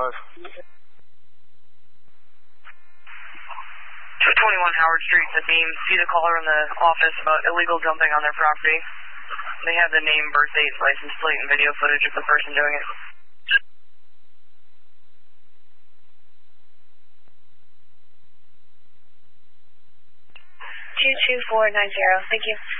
221 Howard Street, the beam. See the caller in the office about illegal dumping on their property. They have the name, birth date, license plate, and video footage of the person doing it. 22490, thank you.